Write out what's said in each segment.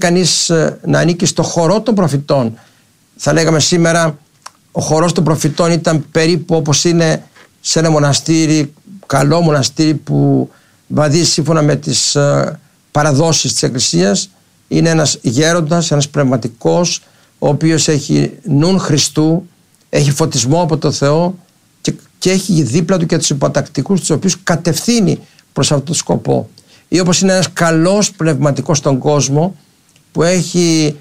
κανείς να ανήκει στο χορό των προφητών. Θα λέγαμε σήμερα ο χορός των προφητών ήταν περίπου όπως είναι σε ένα μοναστήρι, καλό μοναστήρι που βαδίζει σύμφωνα με τις παραδόσεις της Εκκλησίας. Είναι ένας γέροντας, ένας πνευματικός, ο οποίος έχει νουν Χριστού, έχει φωτισμό από το Θεό και έχει δίπλα του και τους υποτακτικούς, τους οποίους κατευθύνει προς αυτόν τον σκοπό. Ή όπως είναι ένας καλός πνευματικός στον κόσμο που έχει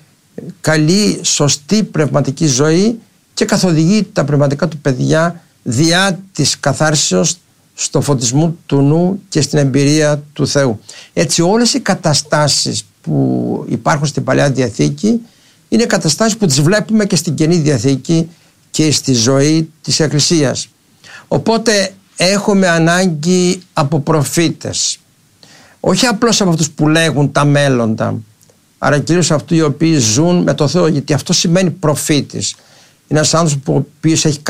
καλή, σωστή πνευματική ζωή και καθοδηγεί τα πνευματικά του παιδιά διά της καθάρσεως στο φωτισμό του νου και στην εμπειρία του Θεού. Έτσι όλες οι καταστάσεις που υπάρχουν στην Παλαιά Διαθήκη είναι καταστάσεις που τις βλέπουμε και στην Καινή Διαθήκη και στη ζωή της Εκκλησίας. Οπότε έχουμε ανάγκη από προφήτες, όχι απλώς από αυτούς που λέγουν τα μέλλοντα, αλλά κυρίως αυτοί οι οποίοι ζουν με το Θεό, γιατί αυτό σημαίνει προφήτης. Είναι ένας άνθρωπος ο οποίος έχει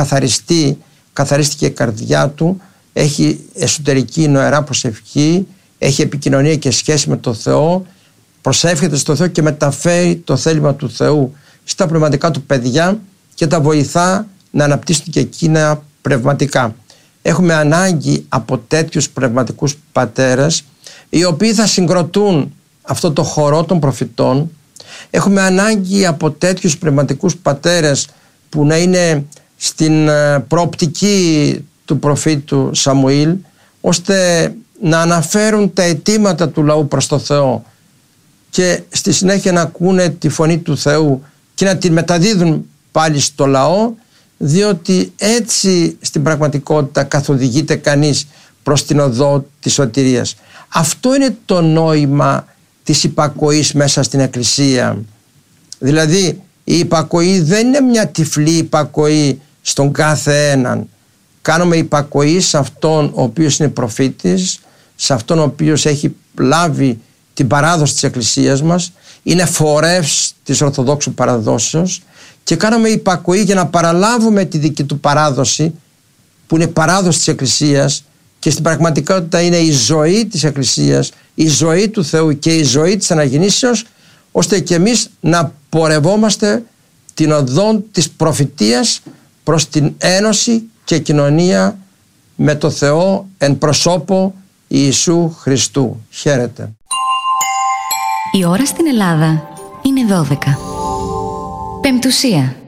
καθαρίστηκε η καρδιά του, έχει εσωτερική νοερά προσευχή, έχει επικοινωνία και σχέση με το Θεό, προσεύχεται στο Θεό και μεταφέρει το θέλημα του Θεού στα πνευματικά του παιδιά και τα βοηθά να αναπτύσσουν και εκείνα πνευματικά. Έχουμε ανάγκη από τέτοιους πνευματικούς πατέρες οι οποίοι θα συγκροτούν αυτό το χορό των προφητών. Έχουμε ανάγκη από τέτοιους πνευματικούς πατέρες που να είναι στην προοπτική του προφήτου Σαμουήλ, ώστε να αναφέρουν τα αιτήματα του λαού προς το Θεό και στη συνέχεια να ακούνε τη φωνή του Θεού και να την μεταδίδουν πάλι στο λαό, διότι έτσι στην πραγματικότητα καθοδηγείται κανείς προς την οδό της σωτηρίας. Αυτό είναι το νόημα της υπακοής μέσα στην Εκκλησία. Δηλαδή η υπακοή δεν είναι μια τυφλή υπακοή στον κάθε έναν. Κάνουμε υπακοή σε αυτόν ο οποίος είναι προφήτης, σε αυτόν ο οποίος έχει λάβει την παράδοση της Εκκλησίας μας, είναι φορεύς της Ορθοδόξου παραδόσεως, και κάνουμε υπακοή για να παραλάβουμε τη δική του παράδοση, που είναι παράδοση της Εκκλησίας και στην πραγματικότητα είναι η ζωή της Εκκλησίας, η ζωή του Θεού και η ζωή της αναγεννήσεως, ώστε και εμείς να πορευόμαστε την οδόν της προφητείας προς την ένωση και κοινωνία με το Θεό εν προσώπω Ιησού Χριστού. Χαίρετε. Η ώρα στην Ελλάδα είναι 12. Πεμπτουσία.